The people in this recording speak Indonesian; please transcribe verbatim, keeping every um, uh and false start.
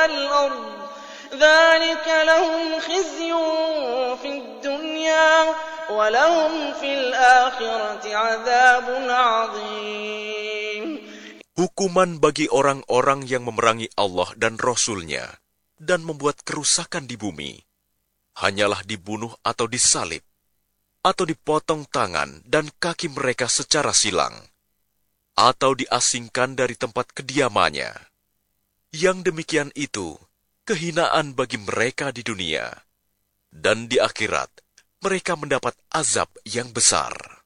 الْأَرْضِ ذَلِكَ لَهُمْ خِزْيٌ فِي الدُّنْيَا وَلَهُمْ فِي الْآخِرَةِ عَذَابٌ عَظِيمٌ. Hukuman bagi orang-orang yang memerangi Allah dan Rasul-Nya dan membuat kerusakan di bumi, hanyalah dibunuh atau disalib, atau dipotong tangan dan kaki mereka secara silang, atau diasingkan dari tempat kediamannya. Yang demikian itu, kehinaan bagi mereka di dunia, dan di akhirat, mereka mendapat azab yang besar.